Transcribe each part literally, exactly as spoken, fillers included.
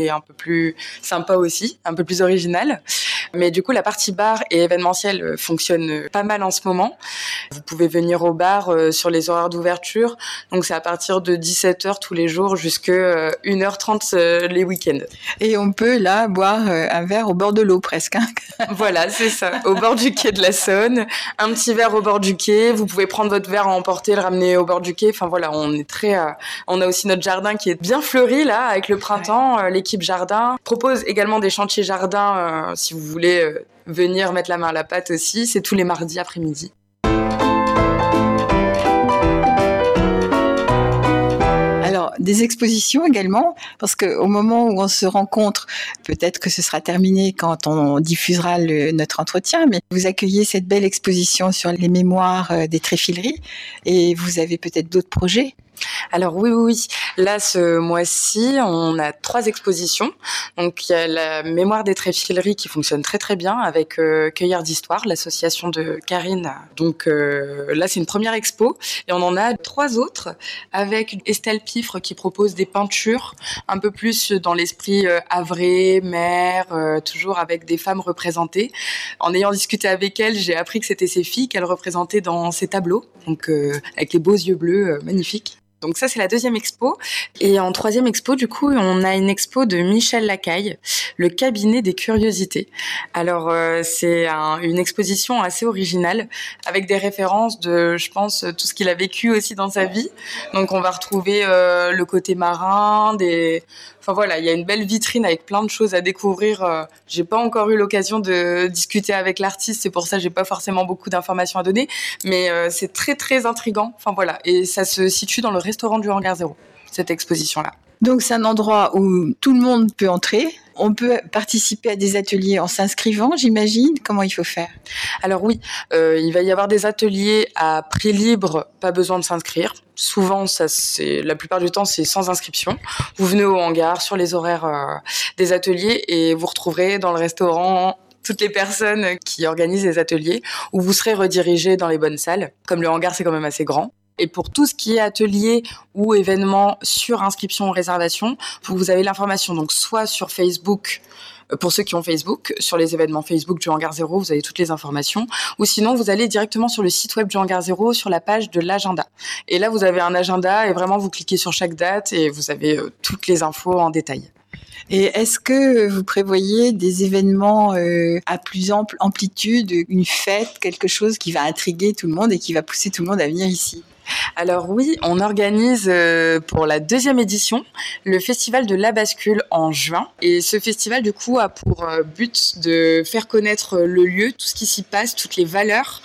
et un peu plus sympa aussi, un peu plus original. Mais du coup, la partie bar et événementiel fonctionne pas mal en ce moment. Vous pouvez venir au bar euh, sur les horaires d'ouverture. Donc, c'est à partir de dix-sept heures tous les jours jusqu'à une heure trente euh, les week-ends. Et on peut, là, boire euh, un verre au bord de l'eau, presque. Hein. Voilà, c'est ça. Au bord du quai de la Saône. Un petit verre au bord du quai. Vous pouvez prendre votre verre à emporter, le ramener au bord du quai. Enfin, voilà, on est très... Euh, on a aussi notre jardin qui est bien fleuri, là, avec le printemps. Euh, l'équipe jardin propose également des chantiers jardin, euh, si vous voulez euh, venir mettre la main à la pâte aussi. C'est tous les mardis après-midi. Alors, des expositions également, parce qu'au moment où on se rencontre, peut-être que ce sera terminé quand on diffusera le, notre entretien, mais vous accueillez cette belle exposition sur les mémoires des tréfileries et vous avez peut-être d'autres projets. Alors oui, oui, oui. Là, ce mois-ci, on a trois expositions. Donc, il y a la mémoire des tréfileries qui fonctionne très, très bien avec euh, Cueillère d'Histoire, l'association de Karine. Donc euh, là, c'est une première expo. Et on en a trois autres avec Estelle Piffre qui propose des peintures un peu plus dans l'esprit euh, Havrais, mer, euh, toujours avec des femmes représentées. En ayant discuté avec elle, j'ai appris que c'était ses filles qu'elle représentait dans ses tableaux. Donc, euh, avec les beaux yeux bleus, euh, magnifiques. Donc ça, c'est la deuxième expo. Et en troisième expo, du coup, on a une expo de Michel Lacaille, le cabinet des curiosités. Alors, euh, c'est un, une exposition assez originale, avec des références de, je pense, tout ce qu'il a vécu aussi dans sa vie. Donc, on va retrouver euh, le côté marin, des... Enfin voilà, il y a une belle vitrine avec plein de choses à découvrir. Euh, j'ai pas encore eu l'occasion de discuter avec l'artiste, c'est pour ça que j'ai pas forcément beaucoup d'informations à donner, mais euh, c'est très très intriguant. Enfin voilà, et ça se situe dans le restaurant du Hangar Zéro, cette exposition-là. Donc c'est un endroit où tout le monde peut entrer. On peut participer à des ateliers en s'inscrivant, j'imagine. Comment il faut faire ? Alors oui, euh, il va y avoir des ateliers à prix libre, pas besoin de s'inscrire. Souvent, ça, c'est, la plupart du temps, c'est sans inscription. Vous venez au hangar sur les horaires euh, des ateliers et vous retrouverez dans le restaurant toutes les personnes qui organisent les ateliers où vous serez redirigés dans les bonnes salles. Comme le hangar, c'est quand même assez grand. Et pour tout ce qui est atelier ou événement sur inscription ou réservation, vous avez l'information donc soit sur Facebook, pour ceux qui ont Facebook, sur les événements Facebook du Hangar Zéro, vous avez toutes les informations, ou sinon vous allez directement sur le site web du Hangar Zéro, sur la page de l'agenda. Et là, vous avez un agenda et vraiment vous cliquez sur chaque date et vous avez euh, toutes les infos en détail. Et est-ce que vous prévoyez des événements euh, à plus ample amplitude, une fête, quelque chose qui va intriguer tout le monde et qui va pousser tout le monde à venir ici ? Alors oui, on organise euh, pour la deuxième édition le festival de la bascule en juin. Et ce festival, du coup, a pour euh, but de faire connaître le lieu, tout ce qui s'y passe, toutes les valeurs.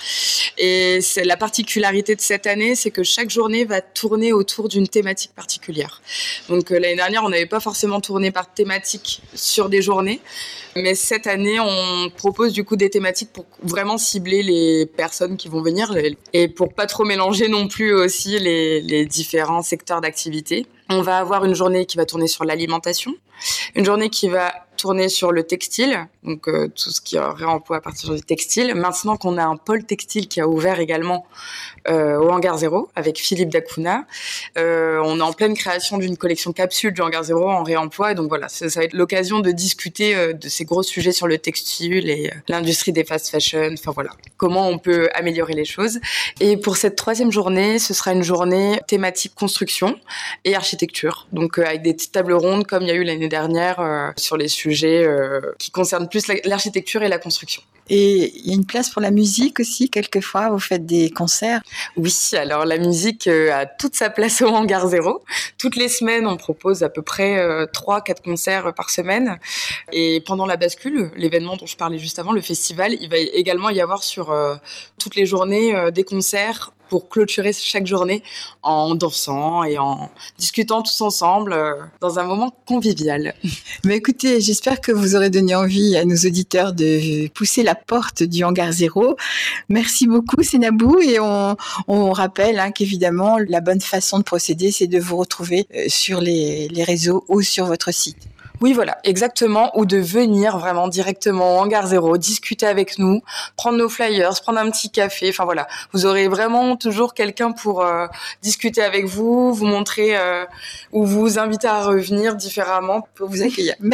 Et c'est la particularité de cette année, c'est que chaque journée va tourner autour d'une thématique particulière. Donc euh, l'année dernière, on n'avait pas forcément tourné par thématique sur des journées. Mais cette année, on propose du coup des thématiques pour vraiment cibler les personnes qui vont venir et pour pas trop mélanger non plus aussi les, les différents secteurs d'activité. On va avoir une journée qui va tourner sur l'alimentation, une journée qui va tourner sur le textile, donc euh, tout ce qui est réemploi à partir du textile. Maintenant qu'on a un pôle textile qui a ouvert également euh, au Hangar Zéro avec Philippe Dacuna, euh, on est en pleine création d'une collection capsule du Hangar Zéro en réemploi. Et donc voilà, ça, ça va être l'occasion de discuter euh, de ces gros sujets sur le textile et euh, l'industrie des fast fashion. Enfin voilà, comment on peut améliorer les choses. Et pour cette troisième journée, ce sera une journée thématique construction et architecture. Donc euh, avec des petites tables rondes comme il y a eu l'année dernière euh, sur les sujets euh, qui concernent plus l'architecture et la construction. Et il y a une place pour la musique aussi, quelquefois, vous faites des concerts. Oui, alors la musique euh, a toute sa place au Hangar Zéro. Toutes les semaines, on propose à peu près euh, trois quatre concerts par semaine. Et pendant la bascule, l'événement dont je parlais juste avant, le festival, il va également y avoir sur euh, toutes les journées euh, des concerts pour clôturer chaque journée en dansant et en discutant tous ensemble euh, dans un moment convivial. Mais écoutez, j'espère que vous aurez donné envie à nos auditeurs de pousser la porte du Hangar Zéro. Merci beaucoup, Sénabou, et on, on rappelle hein, qu'évidemment, la bonne façon de procéder, c'est de vous retrouver sur les, les réseaux ou sur votre site. Oui, voilà, exactement, ou de venir vraiment directement en Gare Zéro, discuter avec nous, prendre nos flyers, prendre un petit café. Enfin voilà, vous aurez vraiment toujours quelqu'un pour euh, discuter avec vous, vous montrer euh, ou vous inviter à revenir différemment. Pour vous accueillir.